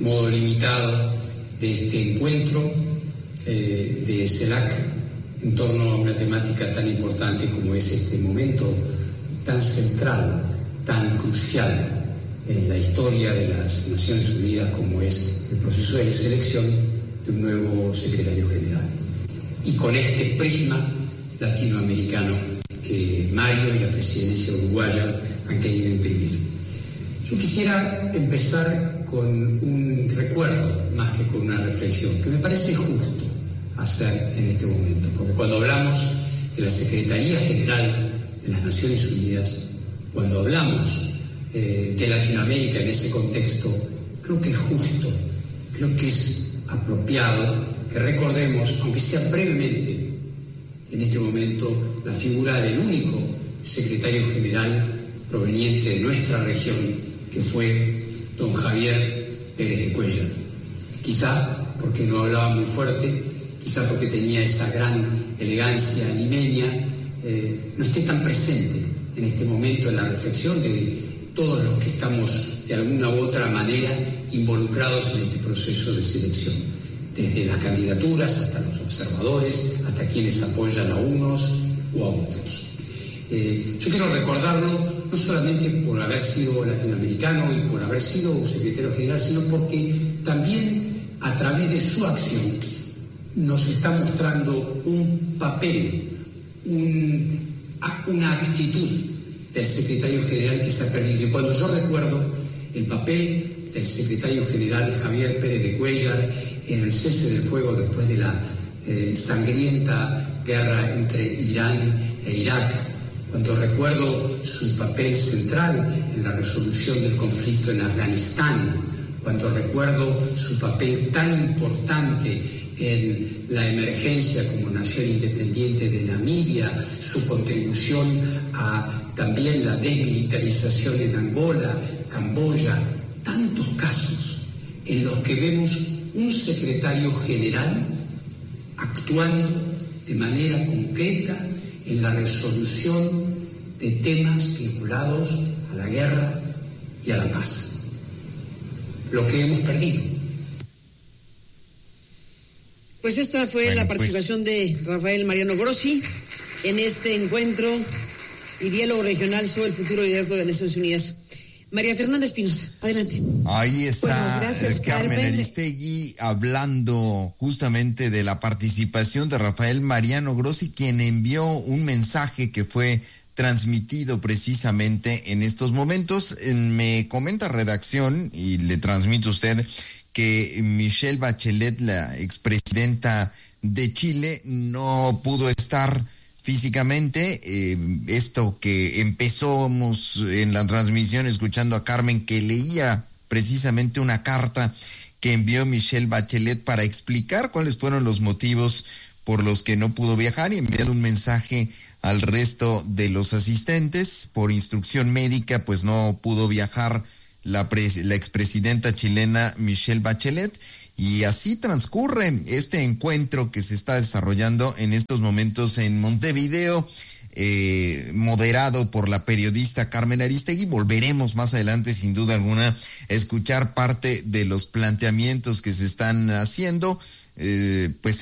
modo limitado de este encuentro de CELAC en torno a una temática tan importante como es este momento tan central, tan crucial en la historia de las Naciones Unidas como es el proceso de selección de un nuevo secretario general. Y con este prisma latinoamericano que Mario y la presidencia uruguaya han querido imprimir. Yo quisiera empezar con un recuerdo más que con una reflexión, que me parece justo hacer en este momento, porque cuando hablamos de la Secretaría General de las Naciones Unidas, cuando hablamos de Latinoamérica en ese contexto, creo que es justo, creo que es apropiado que recordemos, aunque sea brevemente, en este momento, la figura del único secretario general proveniente de nuestra región, que fue don Javier Pérez de Cuéllar. Quizá porque no hablaba muy fuerte, quizá porque tenía esa gran elegancia limeña, no esté tan presente en este momento en la reflexión de todos los que estamos de alguna u otra manera involucrados en este proceso de selección, desde las candidaturas hasta los observadores, hasta quienes apoyan a unos o a otros. Yo quiero recordarlo no solamente por haber sido latinoamericano y por haber sido secretario general, sino porque también a través de su acción nos está mostrando un papel, una actitud del secretario general que se ha perdido. Y cuando yo recuerdo el papel del secretario general Javier Pérez de Cuéllar en el cese del fuego después de la sangrienta guerra entre Irán e Irak, cuando recuerdo su papel central en la resolución del conflicto en Afganistán, cuando recuerdo su papel tan importante en la emergencia como nación independiente de Namibia, su contribución a también la desmilitarización en Angola, Camboya, tantos casos en los que vemos un secretario general actuando de manera concreta en la resolución de temas vinculados a la guerra y a la paz. Lo que hemos perdido. Pues esta fue la participación de Rafael Mariano Grossi en este encuentro y diálogo regional sobre el futuro liderazgo de las Naciones Unidas. María Fernanda Espinosa, adelante. Ahí está, bueno, gracias, Carmen Aristegui hablando justamente de la participación de Rafael Mariano Grossi, quien envió un mensaje que fue transmitido precisamente en estos momentos. Me comenta redacción y le transmito a usted que Michelle Bachelet, la expresidenta de Chile, no pudo estar físicamente. Esto que empezamos en la transmisión escuchando a Carmen, que leía precisamente una carta que envió Michelle Bachelet para explicar cuáles fueron los motivos por los que no pudo viajar, y enviando un mensaje al resto de los asistentes. Por instrucción médica, pues no pudo viajar la expresidenta chilena Michelle Bachelet, y así transcurre este encuentro que se está desarrollando en estos momentos en Montevideo, moderado por la periodista Carmen Aristegui. Volveremos más adelante, sin duda alguna, a escuchar parte de los planteamientos que se están haciendo, pues